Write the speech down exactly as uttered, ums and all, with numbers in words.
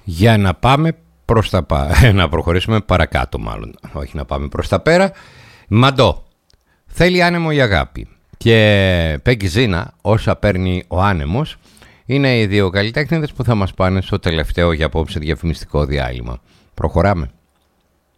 για να πάμε προς τα πα... να προχωρήσουμε παρακάτω μάλλον, όχι να πάμε προς τα πέρα. Μαντό, θέλει άνεμο η αγάπη και Πέγκη Ζήνα, όσα παίρνει ο άνεμος, είναι οι δύο καλλιτέχνες που θα μας πάνε στο τελευταίο για απόψε διαφημιστικό διάλειμμα. Προχωράμε.